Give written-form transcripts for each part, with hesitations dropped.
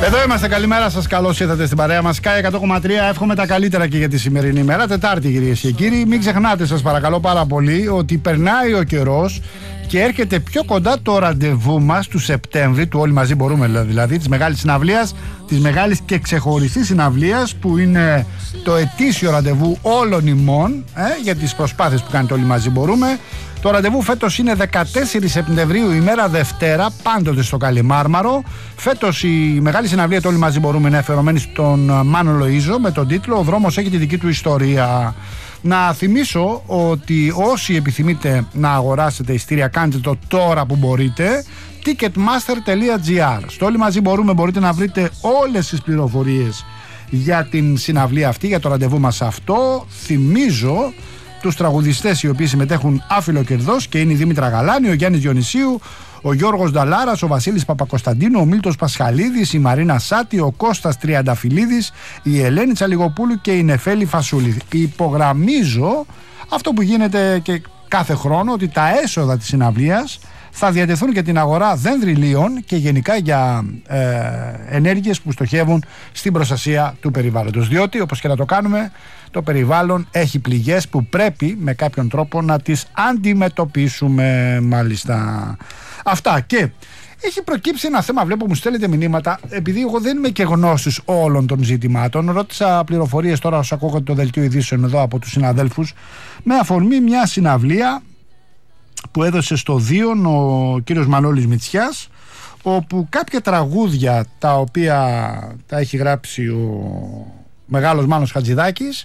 Εδώ είμαστε, καλημέρα σας, καλώς ήρθατε στην παρέα μας. Sky 100,3, εύχομαι τα καλύτερα και για τη σημερινή ημέρα, Τετάρτη κυρίες και κύριοι. Μην ξεχνάτε, σας παρακαλώ πάρα πολύ, ότι περνάει ο καιρός και έρχεται πιο κοντά το ραντεβού μας του Σεπτέμβρη, του Όλοι Μαζί Μπορούμε δηλαδή, της μεγάλης συναυλίας, της μεγάλης και ξεχωριστής συναυλίας που είναι το ετήσιο ραντεβού όλων ημών για τις προσπάθειες που κάνετε Όλοι Μαζί Μπορούμε. Το ραντεβού φέτος είναι 14 Σεπτεμβρίου, ημέρα Δευτέρα, πάντοτε στο Καλιμάρμαρο. Φέτος η μεγάλη συναυλία του Όλοι Μαζί Μπορούμε είναι αφιερωμένη στον Μάνο Λοΐζο με τον τίτλο «Ο δρόμος έχει τη δική του ιστορία». Να θυμίσω ότι όσοι επιθυμείτε να αγοράσετε ειστήρια, κάντε το τώρα που μπορείτε. Ticketmaster.gr. Στο Όλοι Μαζί Μπορούμε μπορείτε να βρείτε όλες τις πληροφορίες για την συναυλία αυτή, για το ραντεβού μας αυτό. Θυμίζω τους τραγουδιστές οι οποίοι συμμετέχουν άφιλοκερδώς και είναι η Δήμητρα Γαλάνη, ο Γιάννης Διονυσίου, ο Γιώργος Νταλάρας, ο Βασίλης Παπακοσταντίνου, ο Μίλτος Πασχαλίδης, η Μαρίνα Σάτη, ο Κώστας Τριανταφυλλίδης, η Ελένη Τσαλιγοπούλου και η Νεφέλη Φασούλη. Υπογραμμίζω αυτό που γίνεται και κάθε χρόνο, ότι τα έσοδα της συναυλίας θα διατεθούν για την αγορά δενδριλίων και γενικά για ενέργειες που στοχεύουν στην προστασία του περιβάλλοντος. Διότι, όπως και να το κάνουμε, το περιβάλλον έχει πληγές που πρέπει με κάποιον τρόπο να τις αντιμετωπίσουμε, μάλιστα. Αυτά. Και έχει προκύψει ένα θέμα, βλέπω μου στέλνετε μηνύματα, επειδή εγώ δεν είμαι και γνώστης όλων των ζητημάτων. Ρώτησα πληροφορίες τώρα όσο ακούγατε το δελτίο ειδήσεων εδώ από τους συναδέλφους, με αφορμή μια συναυλία που έδωσε στο Δίον ο κύριος Μανώλης Μητσιάς, όπου κάποια τραγούδια τα οποία τα έχει γράψει ο μεγάλος Μάνος Χατζηδάκης,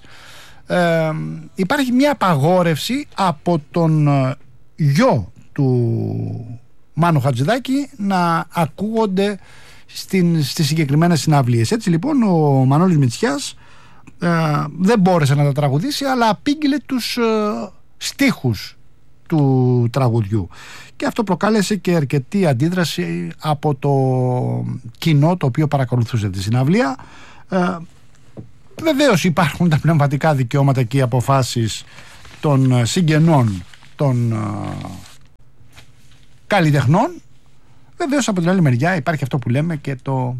υπάρχει μια απαγόρευση από τον γιο του Μάνου Χατζηδάκη να ακούγονται στις συγκεκριμένες συναυλίες. Έτσι λοιπόν ο Μανώλης Μητσιάς δεν μπόρεσε να τα τραγουδήσει, αλλά απήγγειλε τους στίχους του τραγουδιού, και αυτό προκάλεσε και αρκετή αντίδραση από το κοινό το οποίο παρακολουθούσε τη συναυλία. Βεβαίως υπάρχουν τα πνευματικά δικαιώματα και οι αποφάσεις των συγγενών των καλλιτεχνών. Βεβαίως από την άλλη μεριά υπάρχει αυτό που λέμε και το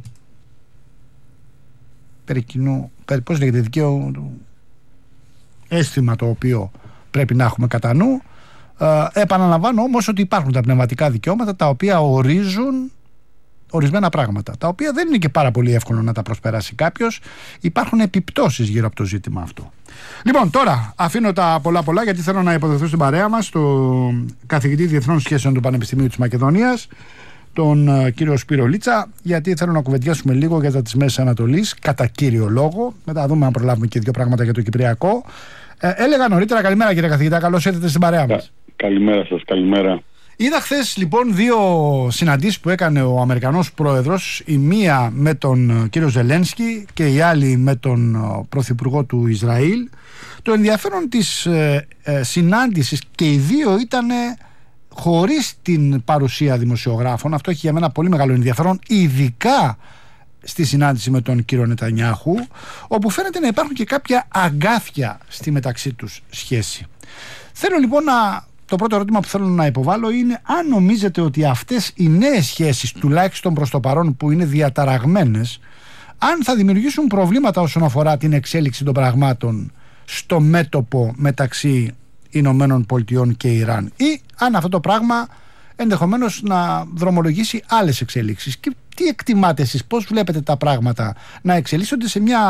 πώς λέγεται, δικαίω αίσθημα το οποίο πρέπει να έχουμε κατά νου. Επαναλαμβάνω όμως ότι υπάρχουν τα πνευματικά δικαιώματα τα οποία ορίζουν ορισμένα πράγματα, τα οποία δεν είναι και πάρα πολύ εύκολο να τα προσπεράσει κάποιος. Υπάρχουν επιπτώσεις γύρω από το ζήτημα αυτό. Λοιπόν, τώρα αφήνω τα πολλά γιατί θέλω να υποδεχθώ στην παρέα μας τον καθηγητή Διεθνών Σχέσεων του Πανεπιστημίου της Μακεδονίας, τον κύριο Σπύρο Λίτσα, γιατί θέλω να κουβεντιάσουμε λίγο για τα της Μέσης Ανατολής, κατά κύριο λόγο. Μετά δούμε αν προλάβουμε και δύο πράγματα για το Κυπριακό. Έλεγα νωρίτερα, καλημέρα κύριε καθηγητά, καλώς ήρθατε στην παρέα μας. Καλημέρα σας, καλημέρα. Είδα χθες λοιπόν δύο συναντήσεις που έκανε ο Αμερικανός πρόεδρος, η μία με τον κύριο Ζελένσκι και η άλλη με τον πρωθυπουργό του Ισραήλ. Το ενδιαφέρον της συνάντησης και οι δύο ήταν χωρίς την παρουσία δημοσιογράφων. Αυτό έχει για μένα πολύ μεγάλο ενδιαφέρον, ειδικά στη συνάντηση με τον κύριο Νετανιάχου, όπου φαίνεται να υπάρχουν και κάποια αγκάθια στη μεταξύ τους σχέση. Θέλω λοιπόν το πρώτο ερώτημα που θέλω να υποβάλω είναι αν νομίζετε ότι αυτές οι νέες σχέσεις, τουλάχιστον προς το παρόν που είναι διαταραγμένες, αν θα δημιουργήσουν προβλήματα όσον αφορά την εξέλιξη των πραγμάτων στο μέτωπο μεταξύ Ηνωμένων Πολιτειών και Ιράν, ή αν αυτό το πράγμα ενδεχομένως να δρομολογήσει άλλες εξέλιξεις. Και τι εκτιμάτε εσείς, πώς βλέπετε τα πράγματα να εξελίσσονται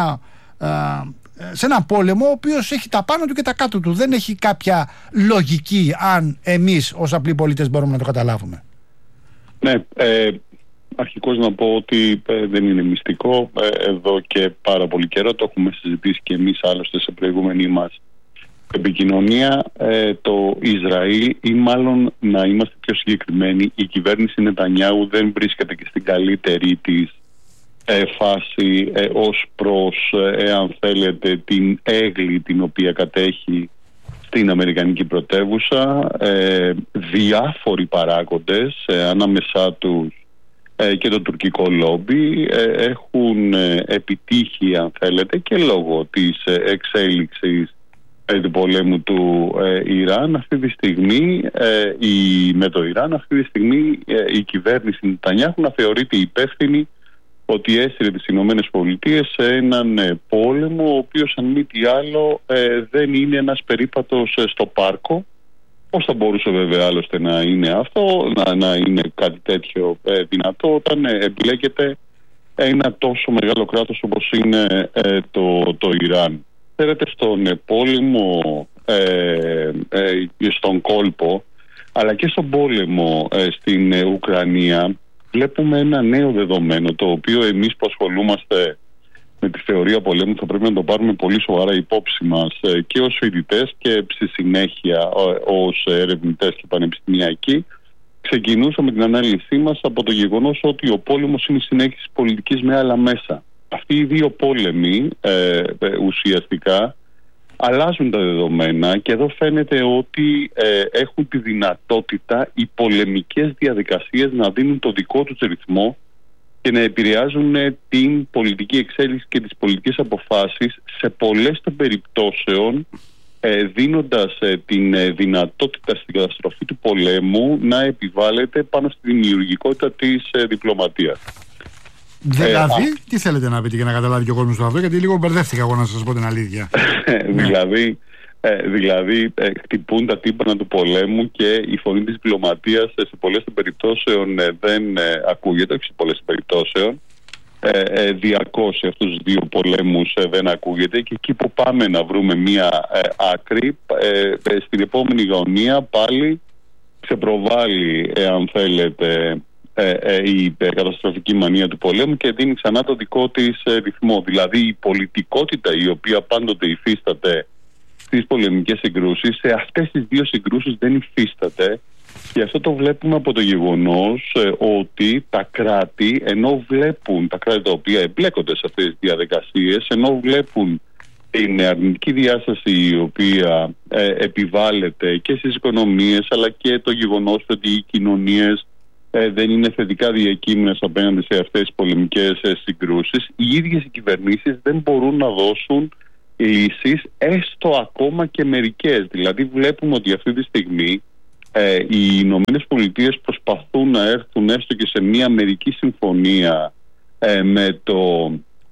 σε ένα πόλεμο ο οποίος έχει τα πάνω του και τα κάτω του? Δεν έχει κάποια λογική, αν εμείς ως απλοί πολίτες μπορούμε να το καταλάβουμε. Ναι, αρχικώς να πω ότι δεν είναι μυστικό. Εδώ και πάρα πολύ καιρό το έχουμε συζητήσει και εμείς άλλωστε σε προηγούμενη μας επικοινωνία. Το Ισραήλ, ή μάλλον να είμαστε πιο συγκεκριμένοι, η κυβέρνηση Νετανιάχου δεν βρίσκεται και στην καλύτερη της φάση ως προς, εάν θέλετε, την έγκλη την οποία κατέχει στην Αμερικανική πρωτεύουσα. Διάφοροι παράγοντες, ανάμεσά τους και το τουρκικό λόμπι, έχουν επιτύχει, αν θέλετε, και λόγω της εξέλιξης του πολέμου του Ιράν αυτή τη στιγμή, με το Ιράν αυτή τη στιγμή η κυβέρνηση Νετανιάχου να θεωρείται υπεύθυνη ότι έσυρε τις Ηνωμένες Πολιτείες σε έναν πόλεμο ο οποίος αν μη τι άλλο δεν είναι ένας περίπατος στο πάρκο. Πώς θα μπορούσε βέβαια άλλωστε να είναι αυτό, να είναι κάτι τέτοιο δυνατό όταν εμπλέκεται ένα τόσο μεγάλο κράτος όπως είναι το Ιράν. Ξέρετε, στον πόλεμο στον κόλπο αλλά και στον πόλεμο στην Ουκρανία βλέπουμε ένα νέο δεδομένο, το οποίο εμείς που ασχολούμαστε με τη θεωρία πολέμου θα πρέπει να το πάρουμε πολύ σοβαρά υπόψη μας και ως φοιτητές και στη συνέχεια ως ερευνητές και πανεπιστημιακοί. Ξεκινούσαμε την ανάλυση μας από το γεγονός ότι ο πόλεμος είναι η συνέχιση πολιτικής με άλλα μέσα. Αυτοί οι δύο πόλεμοι ουσιαστικά αλλάζουν τα δεδομένα και εδώ φαίνεται ότι έχουν τη δυνατότητα οι πολεμικές διαδικασίες να δίνουν το δικό τους ρυθμό και να επηρεάζουν την πολιτική εξέλιξη και τις πολιτικές αποφάσεις σε πολλές των περιπτώσεων, δίνοντας την δυνατότητα στην καταστροφή του πολέμου να επιβάλλεται πάνω στη δημιουργικότητα της διπλωματίας. Δηλαδή, τι θέλετε να πείτε για να καταλάβει και ο κόσμος το αυτό, γιατί λίγο μπερδεύτηκα εγώ να σας πω την αλήθεια. Δηλαδή, χτυπούν τα τύμπανα του πολέμου και η φωνή της διπλωματίας σε πολλές των περιπτώσεων δεν ακούγεται, όχι σε πολλές των περιπτώσεων. Διαρκώς σε αυτούς τους δύο πολέμους δεν ακούγεται και εκεί που πάμε να βρούμε μία άκρη, στην επόμενη γωνία πάλι ξεπροβάλλει, αν θέλετε, η καταστροφική μανία του πολέμου και δίνει ξανά το δικό της ρυθμό. Δηλαδή η πολιτικότητα η οποία πάντοτε υφίσταται στις πολεμικές συγκρούσεις, σε αυτές τις δύο συγκρούσεις δεν υφίσταται, και αυτό το βλέπουμε από το γεγονός ότι τα κράτη, ενώ βλέπουν, τα κράτη τα οποία εμπλέκονται σε αυτές τις διαδικασίες, ενώ βλέπουν την αρνητική διάσταση η οποία επιβάλλεται και στις οικονομίες, αλλά και το γεγονός ότι οι κοινωνίες δεν είναι θετικά διακείμενες απέναντι σε αυτές τις πολεμικές συγκρούσεις, οι ίδιες οι κυβερνήσεις δεν μπορούν να δώσουν λύσεις, έστω ακόμα και μερικές. Δηλαδή βλέπουμε ότι αυτή τη στιγμή οι Ηνωμένες Πολιτείες προσπαθούν να έρθουν έστω και σε μια μερική συμφωνία με το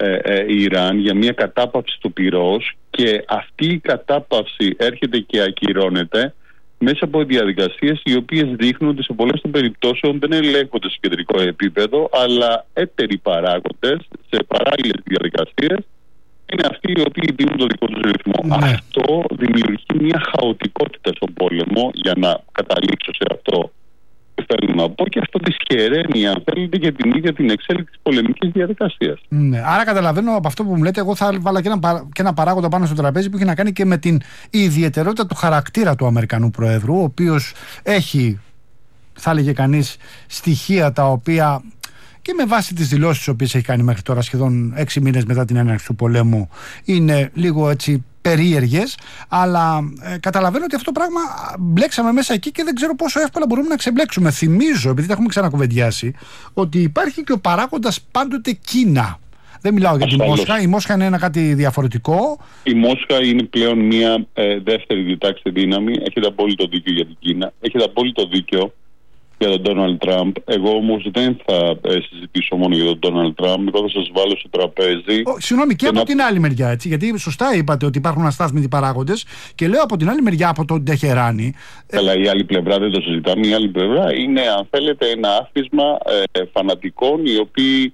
Ιράν για μια κατάπαυση του πυρός, και αυτή η κατάπαυση έρχεται και ακυρώνεται μέσα από διαδικασίες οι οποίες δείχνουν ότι σε πολλές των περιπτώσεων δεν ελέγχονται σε κεντρικό επίπεδο, αλλά έτεροι παράγοντες σε παράλληλες διαδικασίες είναι αυτοί οι οποίοι δίνουν το δικό τους ρυθμό. Ναι. Αυτό δημιουργεί μια χαοτικότητα στον πόλεμο, για να καταλήξω σε αυτό που θέλω να πω, και αυτό δυσκεραίνει, αν θέλετε, και την ίδια την εξέλιξη της πολεμικής διαδικασίας. Ναι. Άρα καταλαβαίνω από αυτό που μου λέτε, εγώ θα βάλα και ένα παράγοντα πάνω στο τραπέζι που έχει να κάνει και με την ιδιαιτερότητα του χαρακτήρα του Αμερικανού Προέδρου, ο οποίος έχει, θα έλεγε κανείς, στοιχεία τα οποία, και με βάση τις δηλώσεις τις οποίες έχει κάνει μέχρι τώρα, σχεδόν 6 μήνες μετά την έναρξη του πολέμου, είναι λίγο έτσι περίεργες, αλλά καταλαβαίνω ότι αυτό το πράγμα μπλέξαμε μέσα εκεί και δεν ξέρω πόσο εύκολα μπορούμε να ξεμπλέξουμε. Θυμίζω, επειδή τα έχουμε ξανακουβεντιάσει, ότι υπάρχει και ο παράγοντας πάντοτε Κίνα. Δεν μιλάω για τη Μόσχα. Η Μόσχα είναι ένα κάτι διαφορετικό. Η Μόσχα είναι πλέον μια δεύτερη διτάξια δύναμη. Έχετε απόλυτο δίκιο για την Κίνα. Έχετε απόλυτο δίκιο για τον Ντόναλντ Τραμπ. Εγώ όμως δεν θα συζητήσω μόνο για τον Ντόναλντ Τραμπ. Εγώ θα σας βάλω στο τραπέζι. Συγγνώμη, και από την άλλη μεριά, έτσι, γιατί σωστά είπατε ότι υπάρχουν αστάθμιτοι παράγοντες, και λέω από την άλλη μεριά, από τον Τεχεράνη. Αλλά η άλλη πλευρά δεν το συζητάμε. Η άλλη πλευρά είναι, αν θέλετε, ένα άθροισμα φανατικών οι οποίοι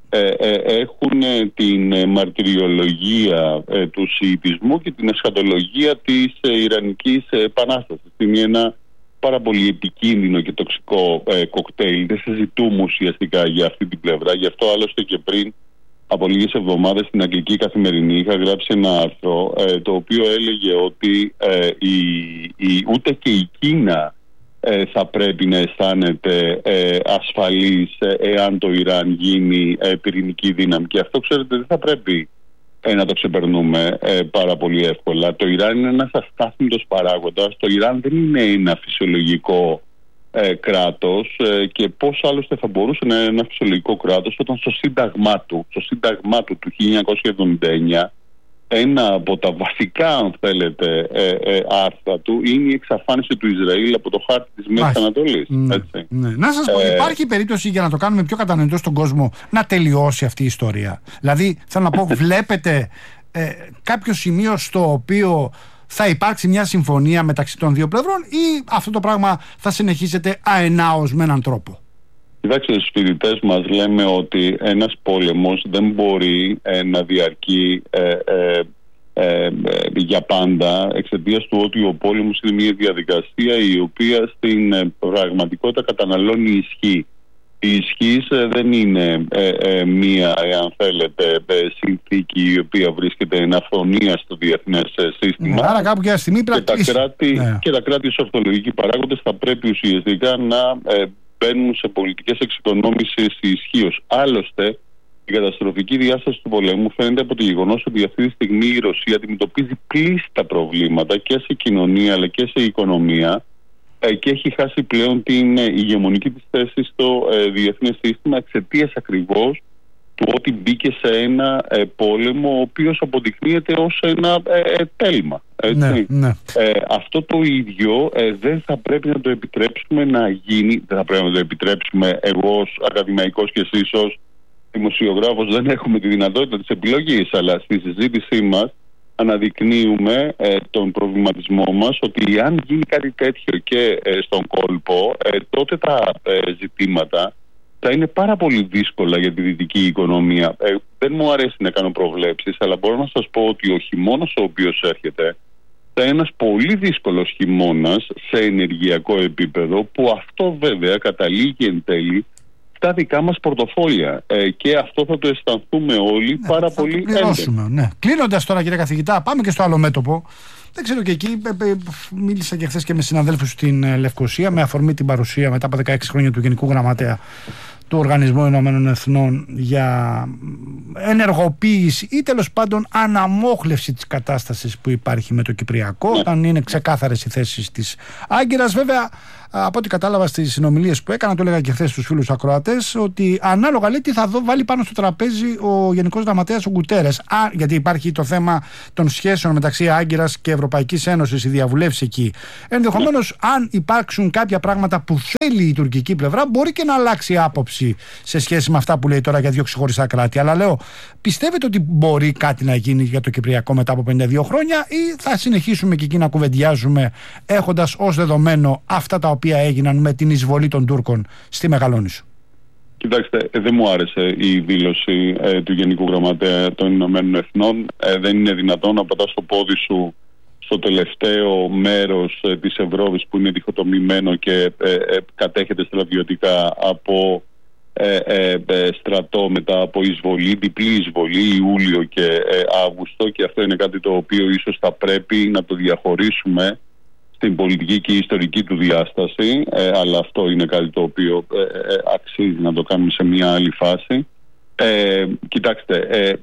έχουν την μαρτυριολογία του σιητισμού και την εσχατολογία της Ιρανικής Επανάστασης. Είναι ένα πάρα πολύ επικίνδυνο και τοξικό κοκτέιλ. Δεν συζητούμε ουσιαστικά για αυτή την πλευρά. Γι' αυτό άλλωστε και πριν από λίγες εβδομάδες στην Αγγλική Καθημερινή είχα γράψει ένα άρθρο το οποίο έλεγε ότι ούτε και η Κίνα θα πρέπει να αισθάνεται ασφαλής εάν το Ιράν γίνει πυρηνική δύναμη. Και αυτό, ξέρετε, δεν θα πρέπει να το ξεπερνούμε πάρα πολύ εύκολα. Το Ιράν είναι ένας αστάθμιτος παράγοντας. Το Ιράν δεν είναι ένα φυσιολογικό κράτος, και πώς άλλωστε θα μπορούσε να είναι ένα φυσιολογικό κράτος όταν στο σύνταγμά του του 1979 ένα από τα βασικά, αν θέλετε, άρθρα του είναι η εξαφάνιση του Ισραήλ από το χάρτη της Μέσης Ανατολής. Ναι. Να σας πω, υπάρχει περίπτωση, για να το κάνουμε πιο κατανοητό στον κόσμο, να τελειώσει αυτή η ιστορία? Δηλαδή, θέλω να πω, βλέπετε κάποιο σημείο στο οποίο θα υπάρξει μια συμφωνία μεταξύ των δύο πλευρών, ή αυτό το πράγμα θα συνεχίζεται αενάως με έναν τρόπο? Κοιτάξτε, στους φοιτητές μας λέμε ότι ένας πόλεμος δεν μπορεί να διαρκεί για πάντα, εξαιτίας του ότι ο πόλεμος είναι μια διαδικασία η οποία στην πραγματικότητα καταναλώνει ισχύ. Η ισχύς δεν είναι μία, αν θέλετε, συνθήκη η οποία βρίσκεται εν αυθονία στο διεθνές σύστημα. Άρα κάπου και στιγμή και τα κράτη ως ορθολογικοί παράγοντες θα πρέπει ουσιαστικά να μπαίνουν σε πολιτικές εξοικονόμησης ισχύως. Άλλωστε, η καταστροφική διάσταση του πολέμου φαίνεται από το γεγονός ότι αυτή τη στιγμή η Ρωσία αντιμετωπίζει πλήστα προβλήματα και σε κοινωνία αλλά και σε οικονομία, και έχει χάσει πλέον την ηγεμονική της θέση στο διεθνές σύστημα εξαιτίας ακριβώς του ότι μπήκε σε ένα πόλεμο ο οποίος αποδεικνύεται ως ένα τέλμα. Ναι. Αυτό το ίδιο δεν θα πρέπει να το επιτρέψουμε να γίνει. Δεν θα πρέπει να το επιτρέψουμε. Εγώ ως ακαδημαϊκός και εσείς ως δημοσιογράφος δεν έχουμε τη δυνατότητα της επιλογής, αλλά στη συζήτησή μας αναδεικνύουμε τον προβληματισμό μας ότι αν γίνει κάτι τέτοιο και στον κόλπο, τότε τα ζητήματα θα είναι πάρα πολύ δύσκολα για τη δυτική οικονομία. Δεν μου αρέσει να κάνω προβλέψεις, αλλά μπορώ να σας πω ότι ο χειμώνας ο οποίος έρχεται θα είναι ένας πολύ δύσκολος χειμώνας σε ενεργειακό επίπεδο, που αυτό βέβαια καταλήγει εν τέλει τα δικά μας πορτοφόλια, και αυτό θα το αισθανθούμε όλοι πάρα πολύ έντονα. Ναι. Κλείνοντας τώρα, κύριε καθηγητά, πάμε και στο άλλο μέτωπο. Δεν ξέρω, και εκεί μίλησα και χθες και με συναδέλφους στην Λευκοσία με αφορμή την παρουσία μετά από 16 χρόνια του Γενικού Γραμματέα του Οργανισμού Ηνωμένων Εθνών για ενεργοποίηση ή τέλος πάντων αναμόχλευση της κατάστασης που υπάρχει με το Κυπριακό, όταν είναι ξεκάθαρες οι θέσεις της Άγκυρας. Βέβαια, από ό,τι κατάλαβα στις συνομιλίες που έκανα, το έλεγα και χθες στους φίλους ακροατές, ότι ανάλογα, λέει, τι θα βάλει πάνω στο τραπέζι ο Γενικός Γραμματέας ο Γκουτέρες. Γιατί υπάρχει το θέμα των σχέσεων μεταξύ Άγκυρας και Ευρωπαϊκής Ένωσης, η διαβουλεύση εκεί. Ενδεχομένως, αν υπάρξουν κάποια πράγματα που θέλει η τουρκική πλευρά, μπορεί και να αλλάξει άποψη σε σχέση με αυτά που λέει τώρα για δύο ξεχωριστά κράτη. Αλλά λέω, πιστεύετε ότι μπορεί κάτι να γίνει για το Κυπριακό μετά από 52 χρόνια, ή θα συνεχίσουμε και εκεί να κουβεντιάζουμε έχοντας ως δεδομένο αυτά τα οποία έγιναν με την εισβολή των Τούρκων στη Μεγαλόνισσο? Κοιτάξτε, δεν μου άρεσε η δήλωση του Γενικού Γραμματέα των Ηνωμένων Εθνών. Δεν είναι δυνατόν να πατάς το πόδι σου στο τελευταίο μέρος της Ευρώπης που είναι διχοτομημένο και κατέχεται στρατιωτικά από στρατό μετά από εισβολή, διπλή εισβολή, Ιούλιο και Αύγουστο, και αυτό είναι κάτι το οποίο ίσως θα πρέπει να το διαχωρίσουμε στην πολιτική και ιστορική του διάσταση, αλλά αυτό είναι κάτι το οποίο αξίζει να το κάνουμε σε μια άλλη φάση. Κοιτάξτε,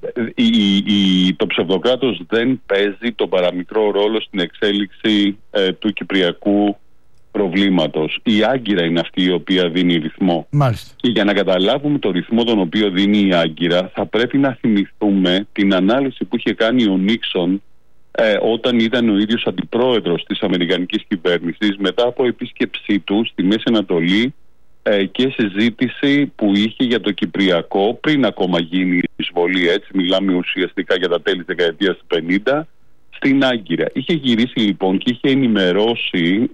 το ψευδοκράτος δεν παίζει τον παραμικρό ρόλο στην εξέλιξη του κυπριακού προβλήματος. Η Άγκυρα είναι αυτή η οποία δίνει ρυθμό. Μάλιστα. Και για να καταλάβουμε το ρυθμό τον οποίο δίνει η Άγκυρα, θα πρέπει να θυμηθούμε την ανάλυση που είχε κάνει ο Νίξον όταν ήταν ο ίδιος αντιπρόεδρος της Αμερικανικής κυβέρνησης μετά από επίσκεψή του στη Μέση Ανατολή και συζήτηση που είχε για το Κυπριακό πριν ακόμα γίνει η εισβολή, έτσι μιλάμε ουσιαστικά για τα τέλη της δεκαετίας του 50, στην Άγκυρα. Είχε γυρίσει λοιπόν και είχε ενημερώσει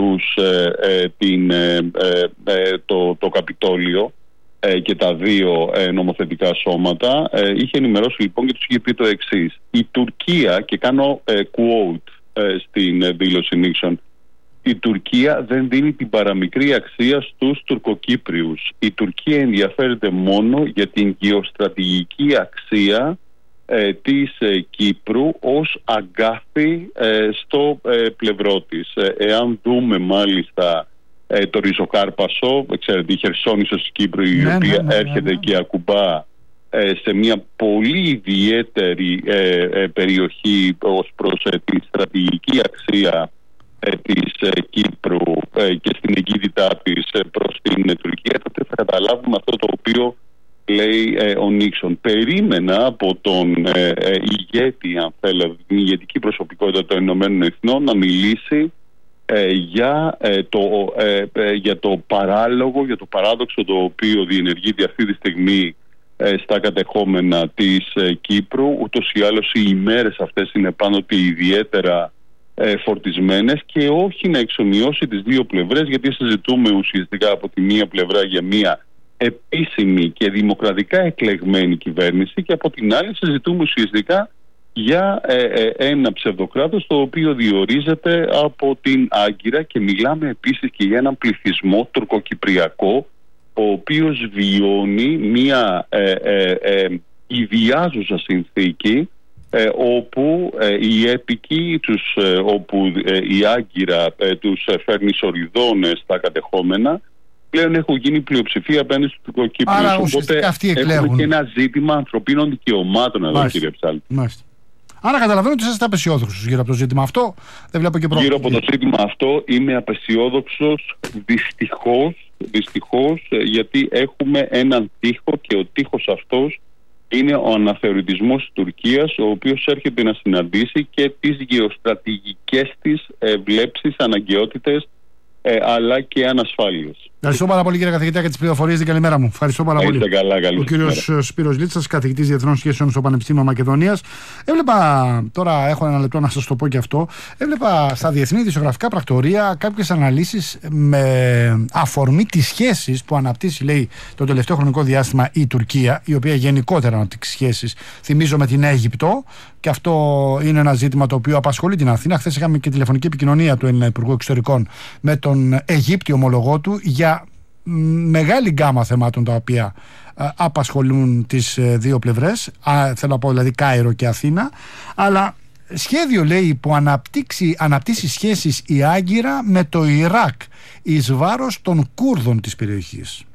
το Καπιτόλιο και τα δύο νομοθετικά σώματα. Είχε ενημερώσει λοιπόν και τους είχε πει το εξής: η Τουρκία, και κάνω quote στην δήλωση Νίξον, η Τουρκία δεν δίνει την παραμικρή αξία στους Τουρκοκύπριους. Η Τουρκία ενδιαφέρεται μόνο για την γεωστρατηγική αξία της Κύπρου ως αγκάθι στο πλευρό της. Εάν δούμε μάλιστα το ριζοκάρπασο, ξέρετε, η Χερσόνησος της Κύπρου, η οποία έρχεται και ακουμπά σε μια πολύ ιδιαίτερη περιοχή ως προς τη στρατηγική αξία της Κύπρου και στην εγκύτητά της προς την Τουρκία, τότε θα καταλάβουμε αυτό το οποίο λέει ο Νίξον. Περίμενα από τον ηγέτη, αν θέλετε, την ηγετική προσωπικότητα των Ηνωμένων Εθνών να μιλήσει για το παράλογο, για το παράδοξο το οποίο διενεργείται αυτή τη στιγμή στα κατεχόμενα της Κύπρου. Ούτως ή άλλως οι ημέρες αυτές είναι πάντοτε ιδιαίτερα φορτισμένες, και όχι να εξομοιώσει τις δύο πλευρές, γιατί συζητούμε ουσιαστικά από τη μία πλευρά για μία επίσημη και δημοκρατικά εκλεγμένη κυβέρνηση, και από την άλλη συζητούμε ουσιαστικά για ένα ψευδοκράτος το οποίο διορίζεται από την Άγκυρα, και μιλάμε επίσης και για έναν πληθυσμό τουρκοκυπριακό ο οποίος βιώνει μια ιδιάζουσα συνθήκη όπου οι έπικοι όπου η Άγκυρα τους φέρνει σοριδώνες στα κατεχόμενα, πλέον έχουν γίνει πλειοψηφία απέναντι στους Τουρκοκύπριους. Άρα ουσιαστικά αυτοί εκλέγουν. Έχουμε και ένα ζήτημα ανθρωπίνων δικαιωμάτων εδώ, κύριε Ψάλτη. Άρα καταλαβαίνω ότι είστε απεσιόδοξος γύρω από το ζήτημα αυτό. Δεν βλέπω και πρόβλημα. Γύρω από το ζήτημα αυτό είμαι απεσιόδοξος, δυστυχώς, γιατί έχουμε έναν τοίχο, και ο τοίχος αυτός είναι ο αναθεωρητισμός της Τουρκίας, ο οποίος έρχεται να συναντήσει και τις γεωστρατηγικές της βλέψεις, αναγκαιότητες, αλλά και ανασφάλειες. Ευχαριστώ πάρα πολύ, κύριε καθηγητά, για τις πληροφορίες. Την καλημέρα μου. Ευχαριστώ πάρα πολύ. Ο κύριος Σπύρος Λίτσας, καθηγητής Διεθνών Σχέσεων στο Πανεπιστήμιο Μακεδονίας. Έβλεπα, τώρα έχω ένα λεπτό να σας το πω και αυτό, έβλεπα στα διεθνή ειδησιογραφικά πρακτορία κάποιες αναλύσεις με αφορμή τις σχέσεις που αναπτύσσει, λέει, το τελευταίο χρονικό διάστημα η Τουρκία, η οποία γενικότερα αναπτύξει σχέσεις, θυμίζω, με την Αίγυπτο, και αυτό είναι ένα ζήτημα το οποίο απασχολεί την Αθήνα. Χθες είχαμε και τηλεφωνική επικοινωνία του Έλληνα Υπουργού Εξωτερικών με τον Αιγύπτιο ομολογό του για μεγάλη γκάμα θεμάτων τα οποία απασχολούν τις δύο πλευρές, θέλω να πω δηλαδή Κάιρο και Αθήνα, αλλά σχέδιο, λέει, που αναπτύσσει σχέσεις η Άγκυρα με το Ιράκ εις βάρος των Κούρδων της περιοχής.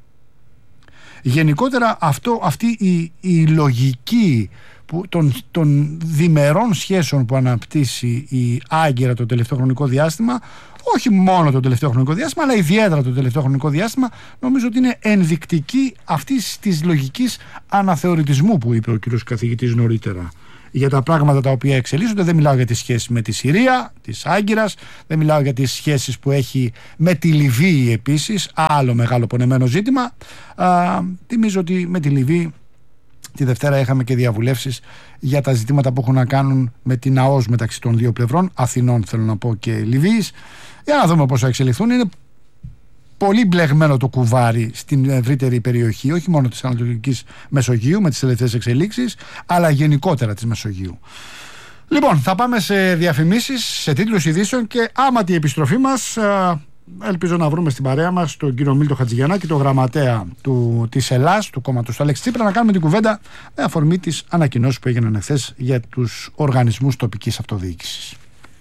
Γενικότερα αυτή η λογική των διμερών σχέσεων που αναπτύσσει η Άγκυρα το τελευταίο χρονικό διάστημα, όχι μόνο το τελευταίο χρονικό διάστημα, αλλά ιδιαίτερα το τελευταίο χρονικό διάστημα, νομίζω ότι είναι ενδεικτική αυτής της λογικής αναθεωρητισμού που είπε ο κύριος καθηγητής νωρίτερα για τα πράγματα τα οποία εξελίσσονται. Δεν μιλάω για τις σχέσεις με τη Συρία, της Άγκυρας, δεν μιλάω για τις σχέσεις που έχει με τη Λιβύη επίσης, άλλο μεγάλο πονεμένο ζήτημα. Θυμίζω ότι με τη Λιβύη τη Δευτέρα είχαμε και διαβουλεύσεις για τα ζητήματα που έχουν να κάνουν με την ΑΟΣ μεταξύ των δύο πλευρών, Αθηνών θέλω να πω και Λιβύης. Για να δούμε πώς θα εξελιχθούν. Είναι πολύ μπλεγμένο το κουβάρι στην ευρύτερη περιοχή, όχι μόνο της Ανατολικής Μεσογείου με τις τελευταίες εξελίξεις, αλλά γενικότερα της Μεσογείου. Λοιπόν, θα πάμε σε διαφημίσεις, σε τίτλους ειδήσεων, και άμα τη επιστροφή μας, ελπίζω να βρούμε στην παρέα μας τον κύριο Μίλτο Χατζηγιαννάκη, τον γραμματέα της Ελλάς, του κόμματος του Αλέξη Τσίπρα, να κάνουμε την κουβέντα με αφορμή τις ανακοινώσεις που έγιναν εχθές για τους οργανισμούς τοπικής αυτοδιοίκησης.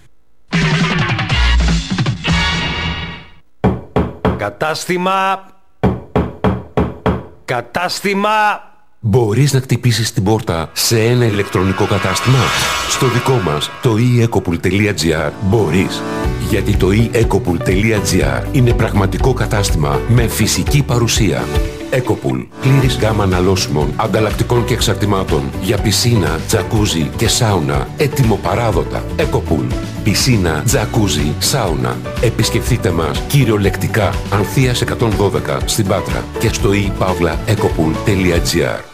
Κατάστημα. Μπορείς να χτυπήσεις την πόρτα σε ένα ηλεκτρονικό κατάστημα? Στο δικό μας, το eEcopool.gr, μπορείς. Γιατί το eEcopool.gr είναι πραγματικό κατάστημα με φυσική παρουσία. Ecopool. Πλήρης γάμα αναλώσιμων, ανταλλακτικών και εξαρτημάτων για πισίνα, τζακούζι και σάουνα. Έτοιμο παράδοτα. Ecopool. Πισίνα, τζακούζι, σάουνα. Επισκεφτείτε μας κυριολεκτικά Ανθείας 112 στην Πάτρα και στο ePavlaEcopool.gr.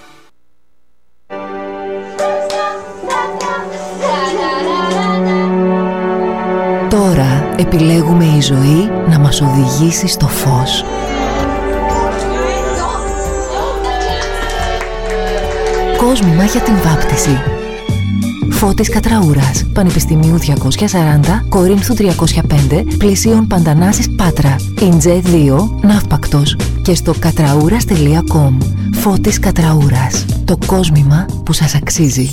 Τώρα επιλέγουμε η ζωή να μας οδηγήσει στο φως. Κόσμημα για την βάπτιση. Φώτης Κατραούρας, Πανεπιστημίου 240, Κορίνθου 305, Πλησίων Παντανάσης Πάτρα, Ιντζέ 2, Ναύπακτος, και στο κατραούρας.com. Φώτης Κατραούρας, το κόσμημα που σας αξίζει.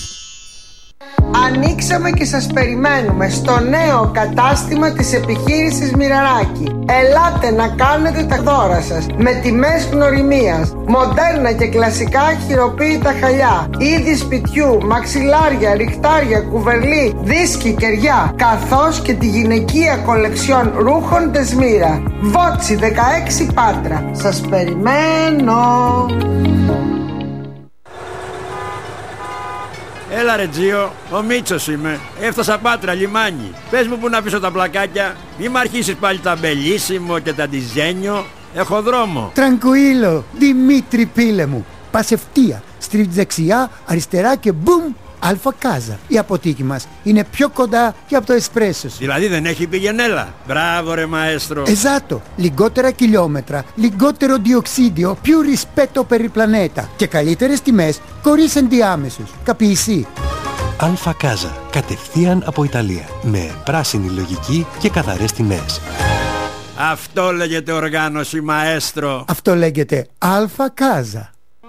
Ανοίξαμε και σας περιμένουμε στο νέο κατάστημα της επιχείρησης Μοιραράκη. Ελάτε να κάνετε τα δώρα σας με τιμές γνωριμίας, μοντέρνα και κλασικά χειροποίητα χαλιά, είδη σπιτιού, μαξιλάρια, ριχτάρια, κουβερλί, δίσκοι, κεριά, καθώς και τη γυναικεία κολεξιόν ρούχων Τεσμύρα. Βότσι 16 Πάτρα. Σας περιμένω. Έλα ρε Τζίο, ο Μίτσος είμαι. Έφτασα Πάτρα, λιμάνι. Πες μου που να πίσω τα πλακάκια. Μη μ' αρχίσεις πάλι τα μπελίσιμο και τα ντιζένιο. Έχω δρόμο. Τρανκουίλο, Δημήτρη πίλε μου. Πας ευθεία, στρίβεις δεξιά, αριστερά και μπουμ, Αλφα Κάζα. Η αποθήκη μας είναι πιο κοντά και από το εσπρέσο σου. Δηλαδή δεν έχει πηγενέλα. Μπράβο ρε μαέστρο. Εζάτο, λιγότερα χιλιόμετρα, λιγότερο διοξίδιο, più rispetto per il planeta και καλύτερες τιμές χωρίς ενδιάμεσους. Καπιεισί. Αλφα Κάζα, κατευθείαν από Ιταλία, με πράσινη λογική και καθαρές τιμές. Αυτό λέγεται οργάνωση μαέστρο. Αυτό λέγεται Αλφα Κάζα.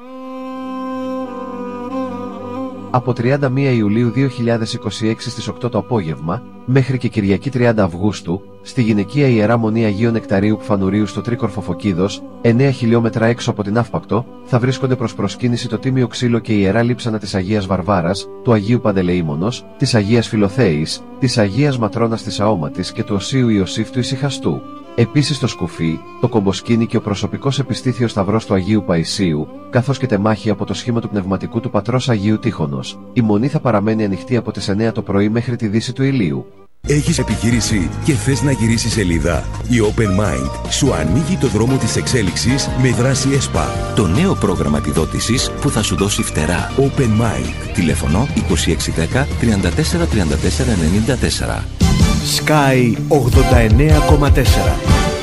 Από 31 Ιουλίου 2026 στις 8 το απόγευμα, μέχρι και Κυριακή 30 Αυγούστου, στη γυναικεία Ιερά Μονή Αγίου Νεκταρίου Πφανουρίου στο Τρίκορφο Φωκίδος, 9 χιλιόμετρα έξω από την Αύπακτο, θα βρίσκονται προς προσκύνηση το Τίμιο Ξύλο και η Ιερά Λείψανα της Αγίας Βαρβάρας, του Αγίου Παντελεήμονος, της Αγίας Φιλοθέης, της Αγίας Ματρώνας της Αόματης και του Οσίου Ιωσήφ του Ησυχαστού. Επίσης το σκουφί, το κομποσκίνι και ο προσωπικός επιστήθιος σταυρός του Αγίου Παϊσίου, καθώς και τεμάχη από το σχήμα του πνευματικού του πατρός Αγίου Τείχωνος. Η μονή θα παραμένει ανοιχτή από τις 9 το πρωί μέχρι τη δύση του ηλίου. Έχεις επιχείρηση και θες να γυρίσεις σελίδα? Η Open Mind σου ανοίγει το δρόμο της εξέλιξης με δράση ΕΣΠΑ. Το νέο πρόγραμμα επιδότησης που θα σου δώσει φτερά. Open Mind. Τηλέφωνο 2610 34 34 94. Sky 89,4.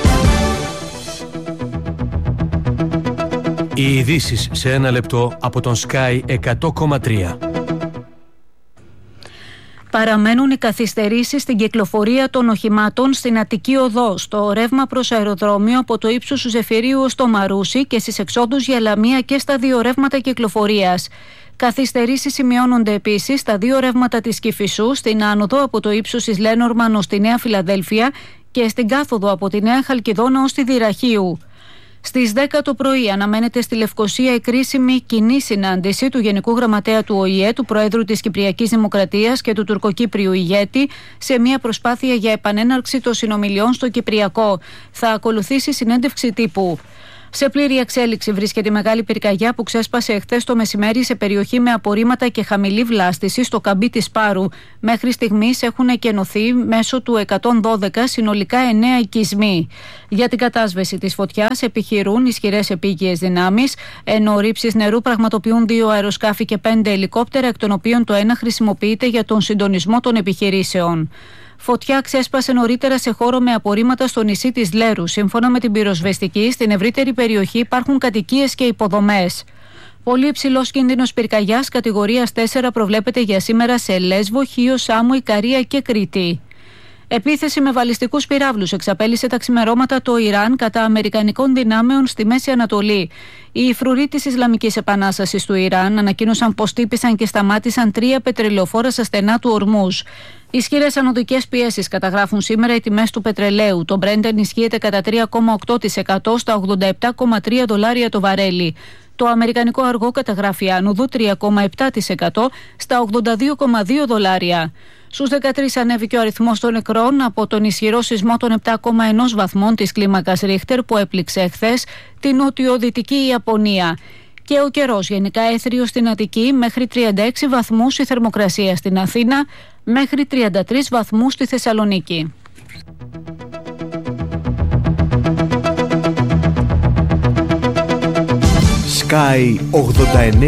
Οι ειδήσεις σε ένα λεπτό από τον Sky 100,3. Παραμένουν οι καθυστερήσεις στην κυκλοφορία των οχημάτων στην Αττική Οδό, στο ρεύμα προς αεροδρόμιο από το ύψος του Ζεφυρίου ως το Μαρούσι και στις εξόδους για Λαμία και στα δύο ρεύματα κυκλοφορίας. Καθυστερήσεις σημειώνονται επίσης στα δύο ρεύματα της Κηφισού, στην άνοδο από το ύψος της Λένορμαν ως τη Νέα Φιλαδέλφια και στην κάθοδο από τη Νέα Χαλκιδόνα ως τη Δυραχείου. Στις 10 το πρωί αναμένεται στη Λευκοσία η κρίσιμη κοινή συνάντηση του Γενικού Γραμματέα του ΟΗΕ, του Προέδρου της Κυπριακής Δημοκρατίας και του Τουρκοκύπριου ηγέτη σε μια προσπάθεια για επανέναρξη των συνομιλιών στο Κυπριακό. Θα ακολουθήσει συνέντευξη τύπου. Σε πλήρη εξέλιξη βρίσκεται η μεγάλη πυρκαγιά που ξέσπασε εχθές το μεσημέρι σε περιοχή με απορρίμματα και χαμηλή βλάστηση στο καμπί της Πάρου. Μέχρι στιγμής έχουν εκενωθεί μέσω του 112 συνολικά 9 οικισμοί. Για την κατάσβεση της φωτιάς επιχειρούν ισχυρές επίγειες δυνάμεις, ενώ ρήψεις νερού πραγματοποιούν 2 αεροσκάφη και 5 ελικόπτερα, εκ των οποίων το ένα χρησιμοποιείται για τον συντονισμό των επιχειρήσεων. Φωτιά ξέσπασε νωρίτερα σε χώρο με απορρίμματα στο νησί της Λέρου. Σύμφωνα με την πυροσβεστική, στην ευρύτερη περιοχή υπάρχουν κατοικίες και υποδομές. Πολύ υψηλός κίνδυνος πυρκαγιάς κατηγορίας 4 προβλέπεται για σήμερα σε Λέσβο, Χίο, Σάμο, Ικαρία και Κρήτη. Επίθεση με βαλιστικούς πυράβλους εξαπέλυσε τα ξημερώματα το Ιράν κατά αμερικανικών δυνάμεων στη Μέση Ανατολή. Οι φρουροί της Ισλαμικής Επανάστασης του Ιράν ανακοίνωσαν πως τύπησαν και σταμάτησαν 3 πετρελαιοφόρα στα στενά του Ορμούζ. Ισχυρές ανωδικές πιέσεις καταγράφουν σήμερα οι τιμές του πετρελαίου. Το Brent ενισχύεται κατά 3,8% στα $87,3 το βαρέλι. Το αμερικανικό αργό καταγράφει άνοδο 3,7% στα $82,2. Στους 13 ανέβηκε ο αριθμός των νεκρών από τον ισχυρό σεισμό των 7,1 βαθμών της κλίμακας Ρίχτερ που έπληξε εχθές την νοτιοδυτική Ιαπωνία. Και ο καιρός γενικά έθριος στην Αττική, μέχρι 36 βαθμούς η θερμοκρασία στην Αθήνα, μέχρι 33 βαθμούς στη Θεσσαλονίκη. Sky 89,4.